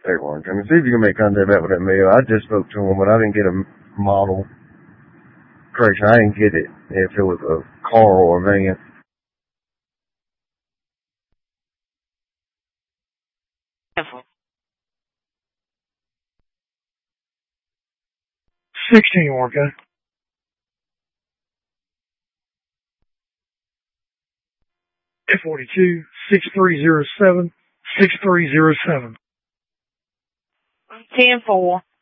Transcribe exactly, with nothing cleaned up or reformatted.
Hey, Warren, can you see if you can make contact back with that mail? I just spoke to him, but I didn't get a model correction. I didn't get it if it was a car or a van. sixteen, Orca. F forty-two, six three zero seven, six three zero seven. ten four.